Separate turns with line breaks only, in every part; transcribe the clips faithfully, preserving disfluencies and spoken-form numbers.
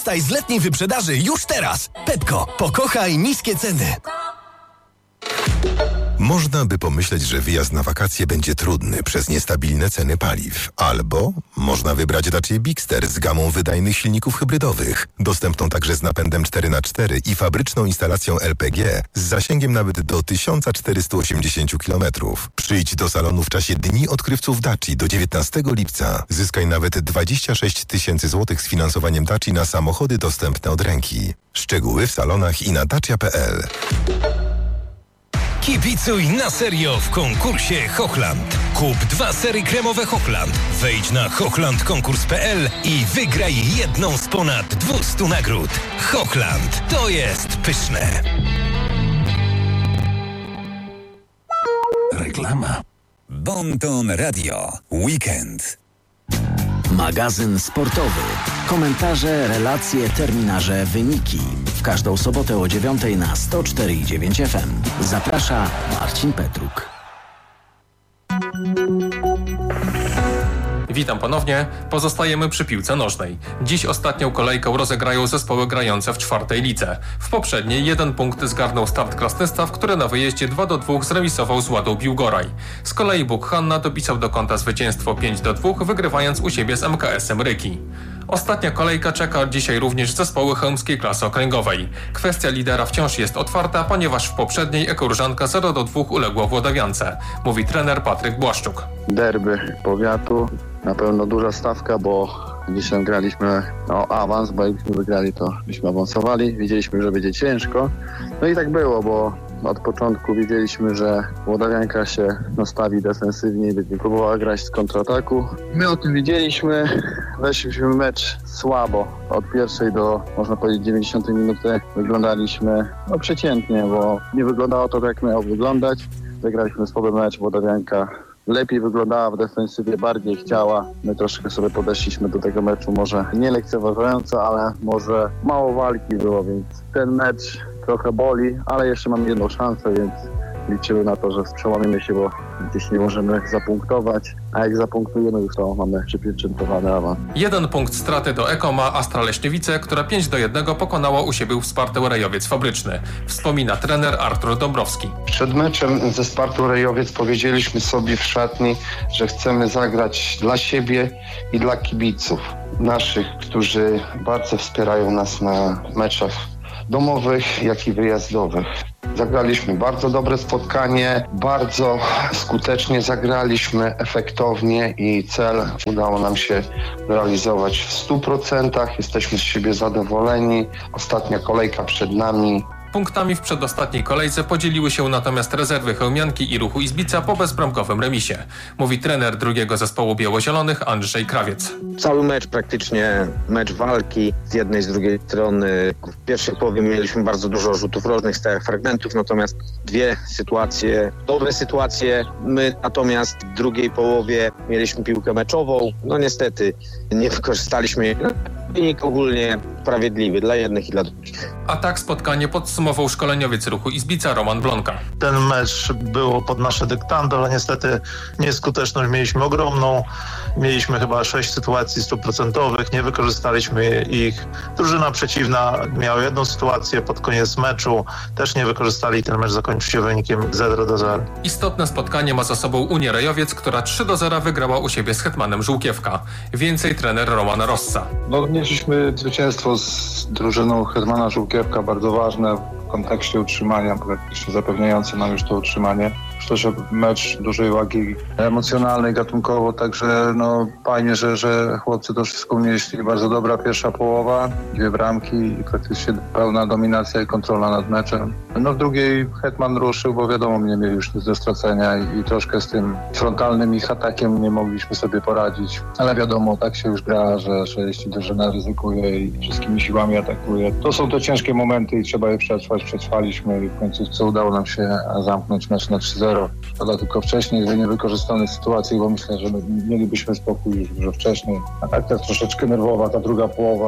Korzystaj z letniej wyprzedaży już teraz. Pepko, pokochaj niskie ceny.
Można by pomyśleć, że wyjazd na wakacje będzie trudny przez niestabilne ceny paliw. Albo można wybrać raczej Bigster z gamą wydajnych silników hybrydowych, dostępną także z napędem cztery na cztery i fabryczną instalacją L P G z zasięgiem nawet do tysiąc czterysta osiemdziesiąt kilometrów. Przyjdź do salonu w czasie Dni Odkrywców Daci do dziewiętnastego lipca. Zyskaj nawet dwadzieścia sześć tysięcy złotych z finansowaniem Daci na samochody dostępne od ręki. Szczegóły w salonach i na dacia kropka p l.
Kibicuj na serio w konkursie Hochland. Kup dwa sery kremowe Hochland. Wejdź na hochland konkurs kropka p l i wygraj jedną z ponad dwustu nagród. Hochland, to jest pyszne.
Reklama. Bonton Radio. Weekend.
Magazyn sportowy. Komentarze, relacje, terminarze, wyniki. W każdą sobotę o dziewiątej na sto cztery i dziewięć F M. Zaprasza Marcin Petruk.
Witam ponownie. Pozostajemy przy piłce nożnej. Dziś ostatnią kolejkę rozegrają zespoły grające w czwartej lidze. W poprzedniej jeden punkt zgarnął Start Krasnystaw, który na wyjeździe dwa do dwóch zremisował z Ładą Biłgoraj. Z kolei Buk Hanna dopisał do konta zwycięstwo pięć do dwóch, wygrywając u siebie z M K S-em Ryki. Ostatnia kolejka czeka dzisiaj również zespoły chełmskiej klasy okręgowej. Kwestia lidera wciąż jest otwarta, ponieważ w poprzedniej Ekoróżanka zero do dwóch uległa Włodawiance, mówi trener Patryk Błaszczuk.
Derby powiatu, na pewno duża stawka, bo dzisiaj graliśmy o awans, bo jakbyśmy wygrali, to byśmy awansowali. Wiedzieliśmy, że będzie ciężko. No i tak było, bo od początku wiedzieliśmy, że Włodawianka się nastawi defensywnie i będzie próbowała grać z kontrataku. My o tym wiedzieliśmy, weszliśmy mecz słabo. Od pierwszej do, można powiedzieć, dziewięćdziesiątej minuty wyglądaliśmy no, przeciętnie, bo nie wyglądało to, jak miało wyglądać. Zagraliśmy słaby mecz, Włodawianka lepiej wyglądała w defensywie, bardziej chciała. My troszkę sobie podeszliśmy do tego meczu, może nie lekceważająco, ale może mało walki było, więc ten mecz trochę boli, ale jeszcze mamy jedną szansę, więc liczymy na to, że przełamimy się, bo gdzieś nie możemy zapunktować, a jak zapunktujemy już, to mamy przypieczętowany awans.
Jeden punkt straty do Eko ma Astra Leśniewice, która pięć do jednego pokonała u siebie Spartę Rejowiec Fabryczny. Wspomina trener Artur Dąbrowski.
Przed meczem ze Spartą Rejowiec powiedzieliśmy sobie w szatni, że chcemy zagrać dla siebie i dla kibiców naszych, którzy bardzo wspierają nas na meczach domowych, jak i wyjazdowych. Zagraliśmy bardzo dobre spotkanie, bardzo skutecznie zagraliśmy, efektownie i cel udało nam się realizować w stu procentach. Jesteśmy z siebie zadowoleni. Ostatnia kolejka przed nami.
Punktami w przedostatniej kolejce podzieliły się natomiast rezerwy Chełmianki i Ruchu Izbica po bezbramkowym remisie. Mówi trener drugiego zespołu białozielonych Andrzej Krawiec.
Cały mecz praktycznie, mecz walki z jednej, z drugiej strony. W pierwszej połowie mieliśmy bardzo dużo rzutów rożnych, stałych fragmentów, natomiast dwie sytuacje, dobre sytuacje. My natomiast w drugiej połowie mieliśmy piłkę meczową. No niestety nie wykorzystaliśmy jej. Wynik ogólnie sprawiedliwy dla jednych i dla drugich.
A tak spotkanie podsumował szkoleniowiec Ruchu Izbica Roman Blonka.
Ten mecz było pod nasze dyktando, ale niestety nieskuteczność mieliśmy ogromną. Mieliśmy chyba sześć sytuacji stuprocentowych, nie wykorzystaliśmy ich. Drużyna przeciwna miała jedną sytuację pod koniec meczu, też nie wykorzystali. Ten mecz zakończył się wynikiem zero do zera.
Istotne spotkanie ma za sobą Unię Rejowiec, która trzy do zera wygrała u siebie z Hetmanem Żółkiewka. Więcej trener Roman Rossa.
No, odnieśliśmy zwycięstwo z drużyną Hetmana Żółkiewka, bardzo ważne w kontekście utrzymania, praktycznie zapewniające nam już to utrzymanie. Myślę, że mecz dużej wagi emocjonalnej, gatunkowo, także no fajnie, że, że chłopcy to wszystko unieśli. Bardzo dobra pierwsza połowa, dwie bramki i praktycznie pełna dominacja i kontrola nad meczem. No w drugiej Hetman ruszył, bo wiadomo, nie mieli już nic do stracenia i, i troszkę z tym frontalnym ich atakiem nie mogliśmy sobie poradzić. Ale wiadomo, tak się już gra, że, że jeśli drużyna ryzykuje i wszystkimi siłami atakuje, to są to ciężkie momenty i trzeba je przetrwać. Przetrwaliśmy i w końcówce udało nam się zamknąć mecz na trzy zero. Szkoda tylko wcześniej, że niewykorzystane sytuacje, bo myślę, że mielibyśmy spokój już dużo wcześniej. A tak też troszeczkę nerwowa ta druga połowa, ale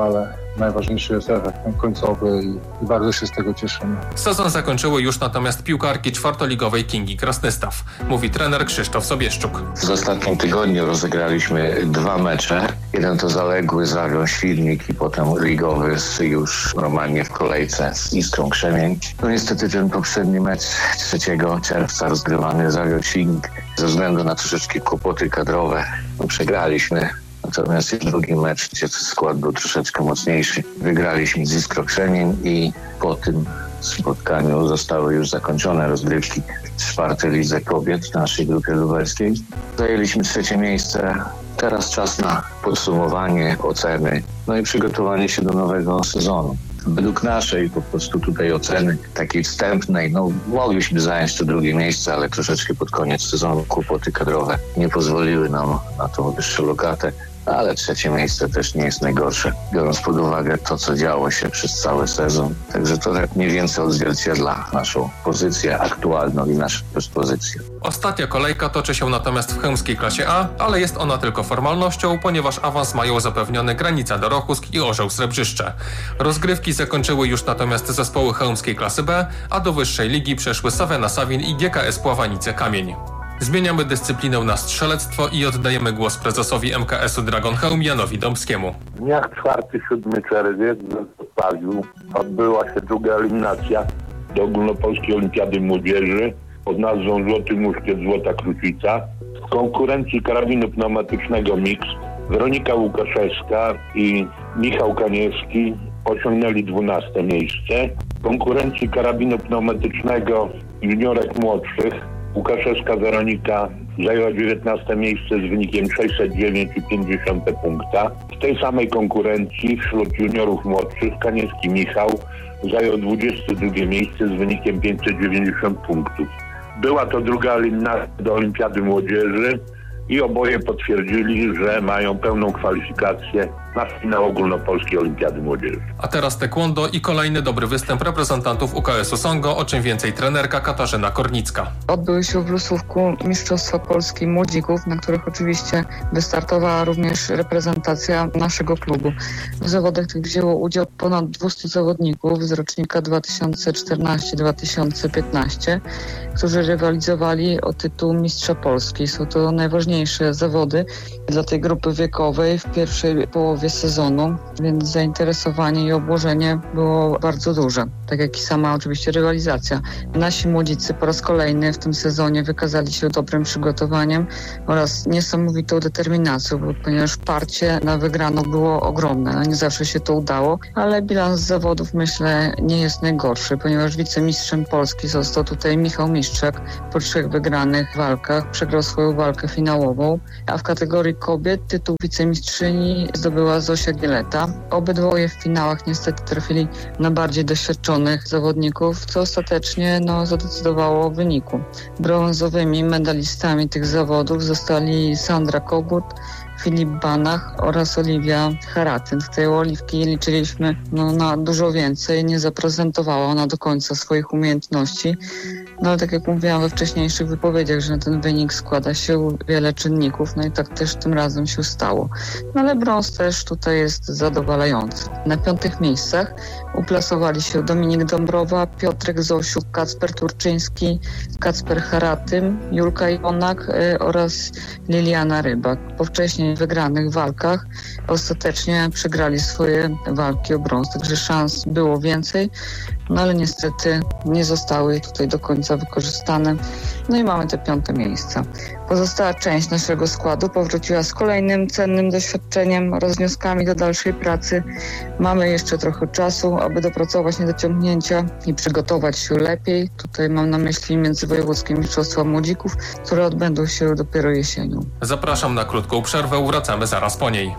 Najważniejszy jest efekt końcowy i bardzo się z tego cieszymy.
Sezon zakończyły już natomiast piłkarki czwartoligowej Kingi Krasnystaw, mówi trener Krzysztof Sobieszczuk.
W ostatnim tygodniu rozegraliśmy dwa mecze. Jeden to zaległy Zawią Świdnik i potem ligowy już normalnie w kolejce z Iskrą Krzemień. No niestety ten poprzedni mecz trzeciego czerwca rozgrywany Zawią Świdnik ze względu na troszeczkę kłopoty kadrowe no, przegraliśmy. Natomiast jest drugi mecz, gdzie skład był troszeczkę mocniejszy. Wygraliśmy z Iskrą Krzemień i po tym spotkaniu zostały już zakończone rozgrywki w czwartej lidze kobiet w naszej grupie lubelskiej. Zajęliśmy trzecie miejsce. Teraz czas na podsumowanie, oceny, no i przygotowanie się do nowego sezonu. Według naszej po prostu tutaj oceny takiej wstępnej, no mogliśmy zająć to drugie miejsce, ale troszeczkę pod koniec sezonu kłopoty kadrowe nie pozwoliły nam na tą wyższą lokatę. Ale trzecie miejsce też nie jest najgorsze, biorąc pod uwagę to, co działo się przez cały sezon. Także to tak mniej więcej odzwierciedla naszą pozycję aktualną i naszą dyspozycję.
Ostatnia kolejka toczy się natomiast w chełmskiej klasie A, ale jest ona tylko formalnością, ponieważ awans mają zapewniony Granica Dorochusk i Orzeł Srebrzyszcze. Rozgrywki zakończyły już natomiast zespoły chełmskiej klasy B, a do wyższej ligi przeszły Sawena Sawin i G K S Pławanice Kamień. Zmieniamy dyscyplinę na strzelectwo i oddajemy głos prezesowi M K S-u Dragon Chełm Janowi Dąbskiemu.
W dniach czwartego siódmego czerwca w Wrocławiu odbyła się druga eliminacja do Ogólnopolskiej Olimpiady Młodzieży pod nazwą Złoty Muszkiet Złota Krucica. W konkurencji karabinu pneumatycznego Mix Weronika Łukaszewska i Michał Kaniewski osiągnęli dwunaste miejsce. W konkurencji karabinu pneumatycznego juniorek młodszych Łukaszewska Weronika zajęła dziewiętnaste miejsce z wynikiem sześćset dziewięć przecinek pięć punkta. W tej samej konkurencji wśród juniorów młodszych Kaniewski Michał zajął dwudzieste drugie miejsce z wynikiem pięćset dziewięćdziesiąt punktów. Była to druga eliminacja do Olimpiady Młodzieży i oboje potwierdzili, że mają pełną kwalifikację na finał Ogólnopolskiej Olimpiady Młodzieży.
A teraz taekwondo i kolejny dobry występ reprezentantów U K S-u Songo, o czym więcej trenerka Katarzyna Kornicka.
Odbyły się w Lusówku Mistrzostwa Polski Młodzików, na których oczywiście wystartowała również reprezentacja naszego klubu. W zawodach tych wzięło udział ponad dwieście zawodników z rocznika dwa tysiące czternasty dwa tysiące piętnasty, którzy rywalizowali o tytuł Mistrza Polski. Są to najważniejsze zawody dla tej grupy wiekowej w pierwszej połowie sezonu, więc zainteresowanie i obłożenie było bardzo duże, tak jak i sama oczywiście rywalizacja. Nasi młodzicy po raz kolejny w tym sezonie wykazali się dobrym przygotowaniem oraz niesamowitą determinacją, bo ponieważ parcie na wygraną było ogromne. No nie zawsze się to udało, ale bilans zawodów myślę nie jest najgorszy, ponieważ wicemistrzem Polski został tutaj Michał Miszczak po trzech wygranych walkach. Przegrał swoją walkę finałową, a w kategorii kobiet tytuł wicemistrzyni zdobyła Zosia Gieleta. Obydwoje w finałach niestety trafili na bardziej doświadczonych zawodników, co ostatecznie no, zadecydowało o wyniku. Brązowymi medalistami tych zawodów zostali Sandra Kogut, Filip Banach oraz Oliwia Haratyn. Tej Oliwki liczyliśmy no, na dużo więcej, nie zaprezentowała ona do końca swoich umiejętności. No ale tak jak mówiłam we wcześniejszych wypowiedziach, że na ten wynik składa się wiele czynników, no i tak też tym razem się stało. No ale brąz też tutaj jest zadowalający. Na piątych miejscach uplasowali się Dominik Dąbrowa, Piotrek Zosiuk, Kacper Turczyński, Kacper Haratym, Julka Jonak y, oraz Liliana Rybak. Po wcześniej wygranych walkach ostatecznie przegrali swoje walki o brąz, także szans było więcej, no ale niestety nie zostały tutaj do końca wykorzystane. No i mamy te piąte miejsca. Pozostała część naszego składu powróciła z kolejnym cennym doświadczeniem oraz wnioskami do dalszej pracy. Mamy jeszcze trochę czasu, aby dopracować niedociągnięcia i przygotować się lepiej. Tutaj mam na myśli międzywojewódzkie mistrzostwa młodzików, które odbędą się dopiero jesienią.
Zapraszam na krótką przerwę, wracamy zaraz po niej.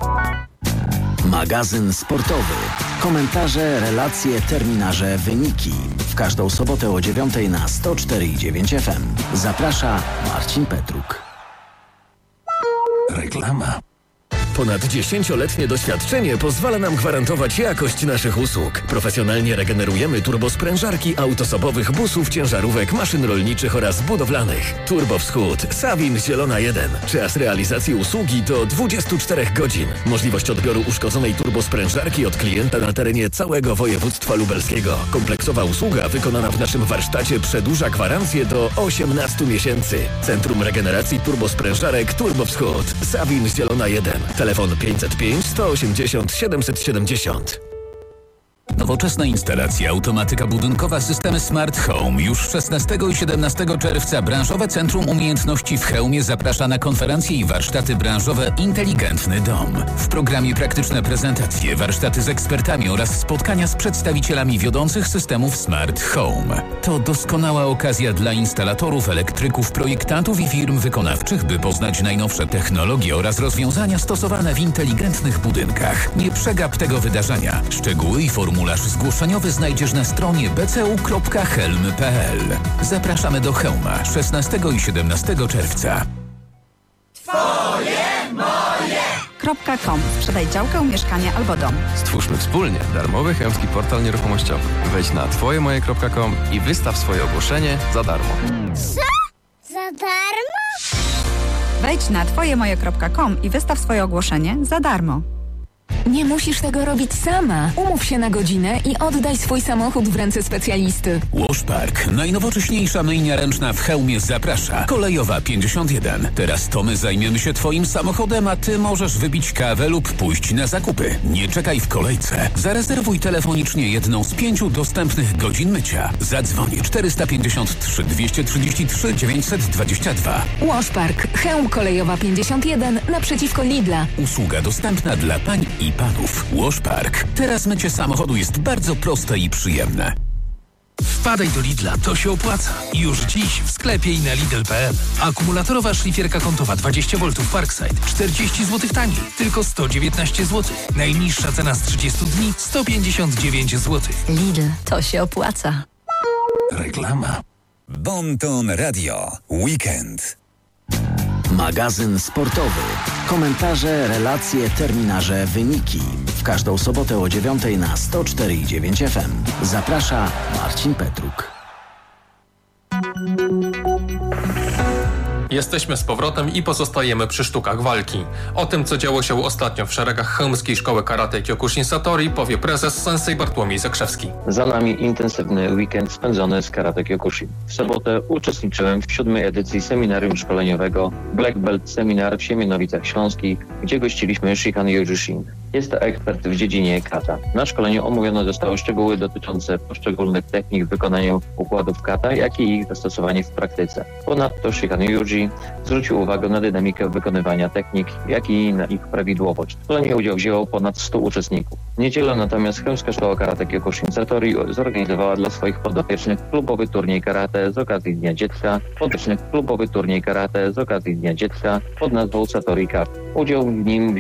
Magazyn sportowy. Komentarze, relacje, terminarze, wyniki. W każdą sobotę o dziewiątej na sto cztery i dziewięć F M. Zaprasza Marcin Petruk.
Reklama.
Ponad dziesięcioletnie doświadczenie pozwala nam gwarantować jakość naszych usług. Profesjonalnie regenerujemy turbosprężarki autosobowych busów, ciężarówek, maszyn rolniczych oraz budowlanych. Turbo Wschód, Sawin Zielona jeden. Czas realizacji usługi to dwadzieścia cztery godzin. Możliwość odbioru uszkodzonej turbosprężarki od klienta na terenie całego województwa lubelskiego. Kompleksowa usługa wykonana w naszym warsztacie przedłuża gwarancję do osiemnastu miesięcy. Centrum Regeneracji Turbosprężarek Turbo Wschód. Sawin Zielona jeden. Telefon pięćset pięć, sto osiemdziesiąt, siedemset siedemdziesiąt.
Nowoczesna instalacja, automatyka budynkowa, systemy Smart Home. Już szesnastego i siedemnastego czerwca Branżowe Centrum Umiejętności w Chełmie zaprasza na konferencje i warsztaty branżowe Inteligentny Dom. W programie praktyczne prezentacje, warsztaty z ekspertami oraz spotkania z przedstawicielami wiodących systemów Smart Home. To doskonała okazja dla instalatorów, elektryków, projektantów i firm wykonawczych, by poznać najnowsze technologie oraz rozwiązania stosowane w inteligentnych budynkach. Nie przegap tego wydarzenia. Szczegóły i formuły Formularz zgłoszeniowy znajdziesz na stronie b c u kropka helm kropka p l. Zapraszamy do Chełma szesnastego i siedemnastego czerwca.
Twoje, moje! .com. Sprzedaj działkę, mieszkanie albo dom.
Stwórzmy wspólnie darmowy chełmski portal nieruchomościowy. Wejdź na twoje moje kropka com i wystaw swoje ogłoszenie za darmo.
Co? Za darmo? Wejdź na twoje moje kropka com i wystaw swoje ogłoszenie za darmo.
Nie musisz tego robić sama. Umów się na godzinę i oddaj swój samochód w ręce specjalisty.
Washpark, najnowocześniejsza myjnia ręczna w Chełmie, zaprasza. Kolejowa pięćdziesiąt jeden. Teraz to my zajmiemy się twoim samochodem, a ty możesz wypić kawę lub pójść na zakupy. Nie czekaj w kolejce. Zarezerwuj telefonicznie jedną z pięciu dostępnych godzin mycia. Zadzwoń czterysta pięćdziesiąt trzy, dwieście trzydzieści trzy, dziewięćset dwadzieścia dwa.
Washpark, Chełm Kolejowa pięćdziesiąt jeden, naprzeciwko Lidla.
Usługa dostępna dla pań i panów. Washpark. Teraz mycie samochodu jest bardzo proste i przyjemne.
Wpadaj do Lidla, to się opłaca. Już dziś w sklepie i na lidl kropka p l. Akumulatorowa szlifierka kątowa dwadzieścia woltów Parkside czterdzieści złotych taniej, tylko sto dziewiętnaście złotych. Najniższa cena z trzydziestu dni sto pięćdziesiąt dziewięć złotych.
Lidl, to się opłaca.
Reklama.
Bonton Radio. Weekend.
Magazyn sportowy. Komentarze, relacje, terminarze, wyniki. W każdą sobotę o dziewiątej na sto cztery i dziewięć F M. Zaprasza Marcin Petruk.
Jesteśmy z powrotem i pozostajemy przy sztukach walki. O tym, co działo się ostatnio w szeregach chełmskiej szkoły karate Kyokushin Satori, powie prezes sensei Bartłomiej Zakrzewski.
Za nami intensywny weekend spędzony z karate Kyokushin. W sobotę uczestniczyłem w siódmej edycji seminarium szkoleniowego Black Belt Seminar w Siemianowicach Śląskich, gdzie gościliśmy Shihan Yojushin. Jest to ekspert w dziedzinie kata. Na szkoleniu omówione zostały szczegóły dotyczące poszczególnych technik w wykonaniu układów kata, jak i ich zastosowanie w praktyce. Ponadto Shihan Yuji zwrócił uwagę na dynamikę wykonywania technik, jak i na ich prawidłowość. W szkoleniu udział wzięło ponad stu uczestników. W niedzielę natomiast Chełmska Szkoła Karate Kyokushin Satori zorganizowała dla swoich podopiecznych klubowy turniej karate z okazji Dnia Dziecka, podopiecznych klubowy turniej karate z okazji Dnia Dziecka pod nazwą Satori Cup. Udział w nim